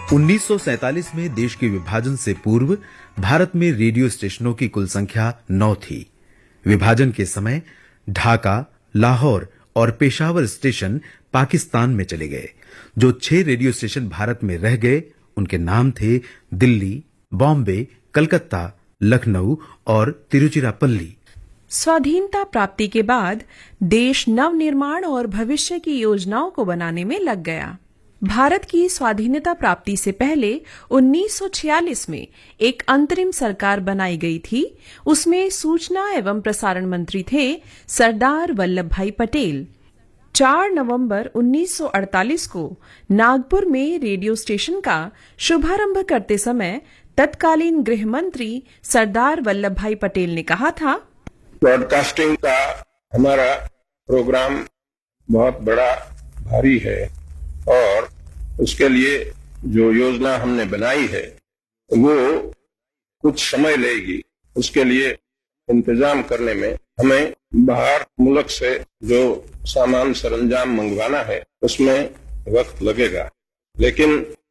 1947 में देश के विभाजन से पूर्व भारत में रेडियो स्टेशनों की कुल संख्या 9 थी। विभाजन के समय ढाका, लाहौर और पेशावर स्टेशन पाकिस्तान में चले गए। जो 6 रेडियो स्टेशन भारत में रह गए उनके नाम थे दिल्ली, बॉम्बे, कलकत्ता, लखनऊ और तिरुचिरापल्ली। स्वाधीनता प्राप्ति के बाद देश नवनिर्माण और भविष्य की योजनाओं को बनाने में लग गया। भारत की स्वाधीनता प्राप्ति से पहले 1946 में एक अंतरिम सरकार बनाई गई थी। उसमें सूचना एवं प्रसारण मंत्री थे सरदार वल्लभ भाई पटेल। 4 नवंबर 1948 को नागपुर में रेडियो स्टेशन का शुभारंभ करते समय तत्कालीन गृह मंत्री सरदार वल्लभ भाई पटेल ने कहा था, ब्रॉडकास्टिंग का हमारा प्रोग्राम बहुत बड़ा भारी है और उसके लिए जो योजना हमने बनाई है वो कुछ समय लेगी। उसके लिए इंतजाम करने में हमें बाहर मुल्क से जो सामान सरंजाम मंगवाना है उसमें वक्त लगेगा, लेकिन